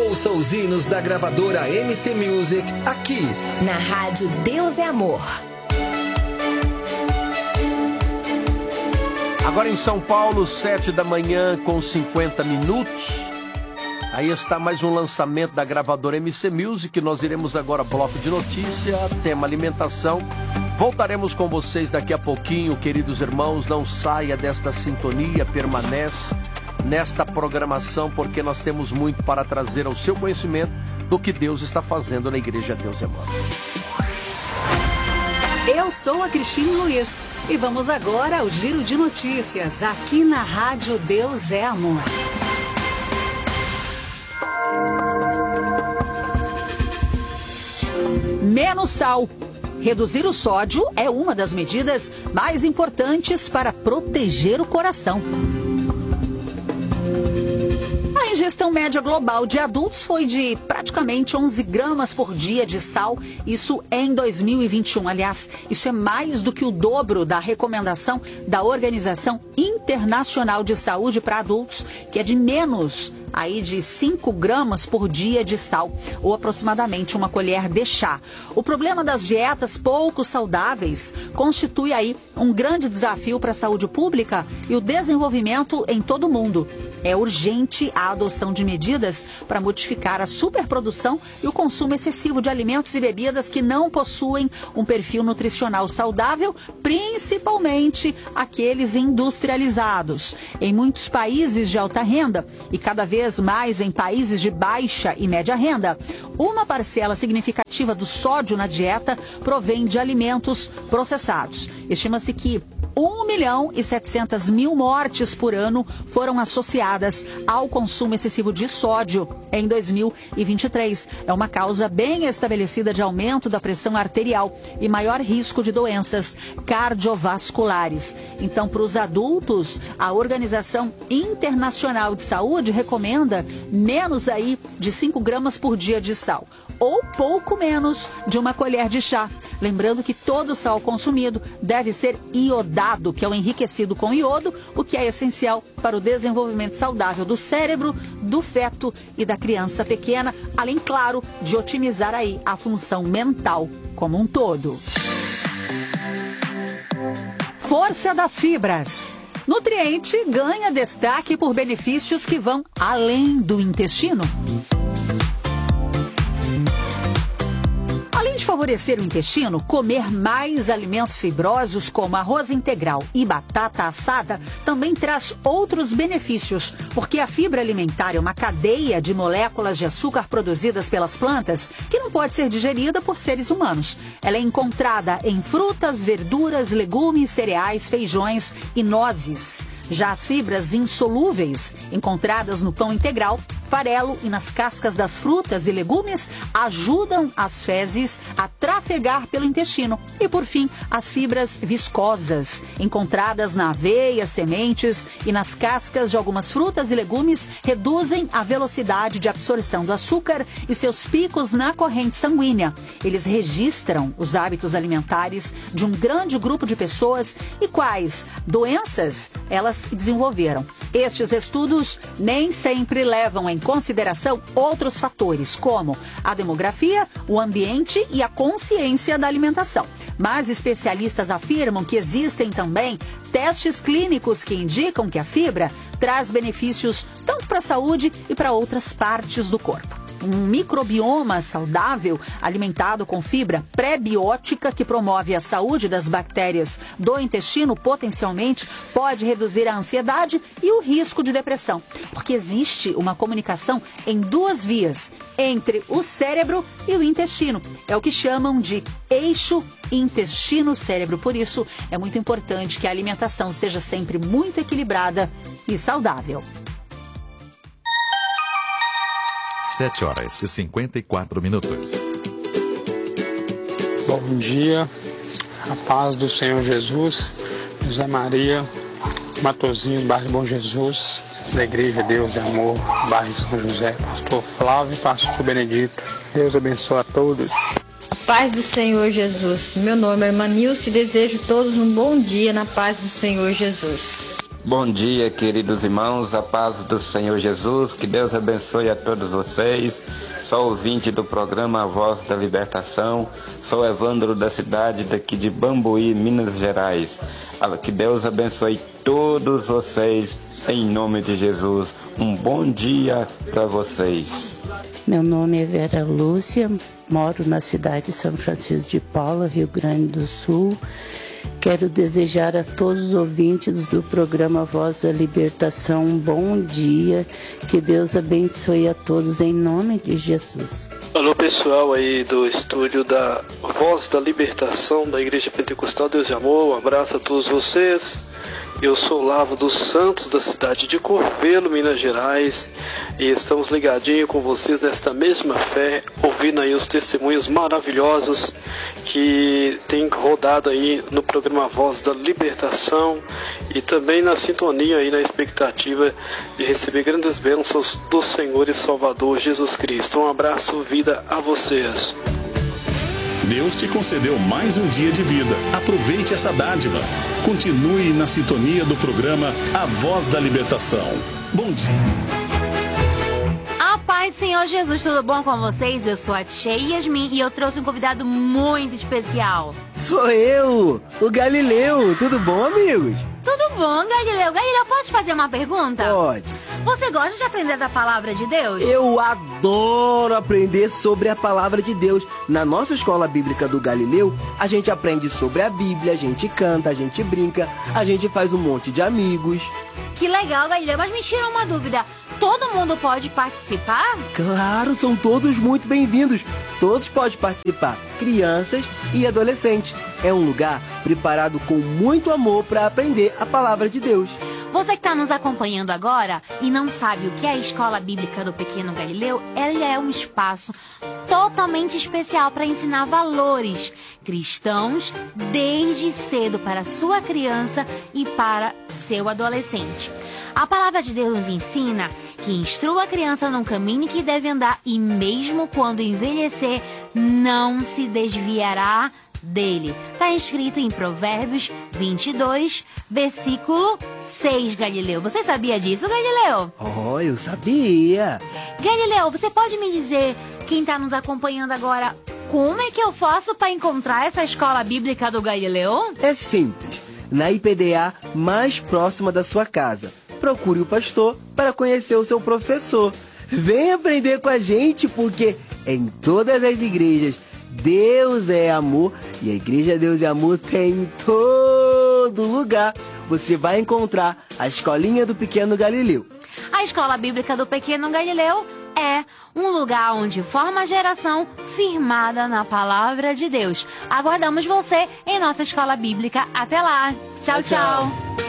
Ouça os hinos da gravadora MC Music aqui na Rádio Deus é Amor. Agora em São Paulo, 7h50. Aí está mais um lançamento da gravadora MC Music. Nós iremos agora bloco de notícia, tema alimentação. Voltaremos com vocês daqui a pouquinho, queridos irmãos. Não saia desta sintonia, permanece nesta programação, porque nós temos muito para trazer ao seu conhecimento do que Deus está fazendo na Igreja Deus é Amor. Eu sou a Cristine Luiz e vamos agora ao Giro de Notícias aqui na Rádio Deus é Amor. Menos sal. Reduzir o sódio é uma das medidas mais importantes para proteger o coração. A ingestão média global de adultos foi de praticamente 11 gramas por dia de sal, isso em 2021. Aliás, isso é mais do que o dobro da recomendação da Organização Internacional de Saúde para adultos, que é de menos aí de 5 gramas por dia de sal, ou aproximadamente uma colher de chá. O problema das dietas pouco saudáveis constitui aí um grande desafio para a saúde pública e o desenvolvimento em todo o mundo. É urgente a adoção de medidas para modificar a superprodução e o consumo excessivo de alimentos e bebidas que não possuem um perfil nutricional saudável, principalmente aqueles industrializados. Em muitos países de alta renda e cada vez mais em países de baixa e média renda, uma parcela significativa do sódio na dieta provém de alimentos processados. Estima-se que 1.700.000 mortes por ano foram associadas ao consumo excessivo de sódio em 2023. É uma causa bem estabelecida de aumento da pressão arterial e maior risco de doenças cardiovasculares. Então, para os adultos, a Organização Internacional de Saúde recomenda menos aí de 5 gramas por dia de sal, ou pouco menos de uma colher de chá. Lembrando que todo sal consumido deve ser iodado, que é o enriquecido com iodo, o que é essencial para o desenvolvimento saudável do cérebro, do feto e da criança pequena, além, claro, de otimizar aí a função mental como um todo. Força das fibras. Nutriente ganha destaque por benefícios que vão além do intestino. Além de favorecer o intestino, comer mais alimentos fibrosos como arroz integral e batata assada também traz outros benefícios, porque a fibra alimentar é uma cadeia de moléculas de açúcar produzidas pelas plantas que não pode ser digerida por seres humanos. Ela é encontrada em frutas, verduras, legumes, cereais, feijões e nozes. Já as fibras insolúveis, encontradas no pão integral, farelo e nas cascas das frutas e legumes, ajudam as fezes a trafegar pelo intestino. E, por fim, as fibras viscosas, encontradas na aveia, sementes e nas cascas de algumas frutas e legumes, reduzem a velocidade de absorção do açúcar e seus picos na corrente sanguínea. Eles registram os hábitos alimentares de um grande grupo de pessoas e quais doenças elas desenvolveram. Estes estudos nem sempre levam em consideração outros fatores, como a demografia, o ambiente e a consciência da alimentação. Mas especialistas afirmam que existem também testes clínicos que indicam que a fibra traz benefícios tanto para a saúde e para outras partes do corpo. Um microbioma saudável, alimentado com fibra pré-biótica que promove a saúde das bactérias do intestino, potencialmente pode reduzir a ansiedade e o risco de depressão, porque existe uma comunicação em duas vias entre o cérebro e o intestino. É o que chamam de eixo intestino-cérebro. Por isso, é muito importante que a alimentação seja sempre muito equilibrada e saudável. 7h54. Bom dia, a paz do Senhor Jesus, José Maria, Matozinho, bairro Bom Jesus, da Igreja Deus de Amor, bairro São José, pastor Flávio e pastor Benedito. Deus abençoe a todos. Paz do Senhor Jesus, meu nome é Manilce e desejo a todos um bom dia na paz do Senhor Jesus. Bom dia, queridos irmãos, a paz do Senhor Jesus, que Deus abençoe a todos vocês. Sou ouvinte do programa A Voz da Libertação, sou Evandro da cidade daqui de Bambuí, Minas Gerais. Que Deus abençoe todos vocês, em nome de Jesus. Um bom dia para vocês. Meu nome é Vera Lúcia, moro na cidade de São Francisco de Paula, Rio Grande do Sul. Quero desejar a todos os ouvintes do programa Voz da Libertação um bom dia. Que Deus abençoe a todos em nome de Jesus. Alô pessoal aí do estúdio da Voz da Libertação da Igreja Pentecostal Deus e Amor. Um abraço a todos vocês. Eu sou Lavo dos Santos, da cidade de Corvelo, Minas Gerais, e estamos ligadinhos com vocês nesta mesma fé, ouvindo aí os testemunhos maravilhosos que tem rodado aí no programa Voz da Libertação, e também na sintonia aí, na expectativa de receber grandes bênçãos do Senhor e Salvador Jesus Cristo. Um abraço, vida a vocês. Deus te concedeu mais um dia de vida. Aproveite essa dádiva. Continue na sintonia do programa A Voz da Libertação. Bom dia. A paz do Senhor Jesus, tudo bom com vocês? Eu sou a Tia Yasmin e eu trouxe um convidado muito especial. Sou eu, o Galileu. Tudo bom, amigos? Tudo bom, Galileu. Galileu, posso te fazer uma pergunta? Pode. Você gosta de aprender da palavra de Deus? Eu adoro aprender sobre a palavra de Deus. Na nossa escola bíblica do Galileu, a gente aprende sobre a Bíblia, a gente canta, a gente brinca, a gente faz um monte de amigos. Que legal, Galileu. Mas me tira uma dúvida. Todo mundo pode participar? Claro, são todos muito bem-vindos. Todos podem participar, crianças e adolescentes. É um lugar preparado com muito amor para aprender a palavra de Deus. Você que está nos acompanhando agora e não sabe o que é a Escola Bíblica do Pequeno Galileu, ela é um espaço totalmente especial para ensinar valores cristãos desde cedo para sua criança e para seu adolescente. A palavra de Deus nos ensina que instrua a criança no caminho que deve andar e mesmo quando envelhecer, não se desviará dele. Está escrito em Provérbios 22, versículo 6, Galileu. Você sabia disso, Galileu? Oh, eu sabia. Galileu, você pode me dizer, quem está nos acompanhando agora, como é que eu faço para encontrar essa escola bíblica do Galileu? É simples. Na IPDA mais próxima da sua casa. Procure o pastor para conhecer o seu professor. Vem aprender com a gente, porque em todas as igrejas Deus é amor e a Igreja Deus é Amor tem em todo lugar. Você vai encontrar a Escolinha do Pequeno Galileu. A Escola Bíblica do Pequeno Galileu é um lugar onde forma a geração firmada na Palavra de Deus. Aguardamos você em nossa Escola Bíblica. Até lá. Tchau, tchau.